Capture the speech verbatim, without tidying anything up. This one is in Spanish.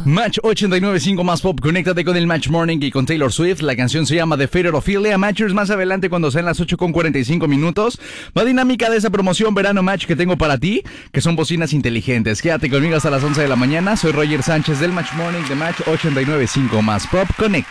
Match ochenta y nueve punto cinco más pop, conéctate con el Match Morning y con Taylor Swift. La canción se llama The Faded Ophelia. Matchers, más adelante cuando sean las ocho con cuarenta y cinco minutos. Va dinámica de esa promoción Verano Match que tengo para ti, que son bocinas inteligentes. Quédate conmigo hasta las once de la mañana. Soy Roger Sánchez del Match Morning de Match ochenta y nueve punto cinco más pop, conecta.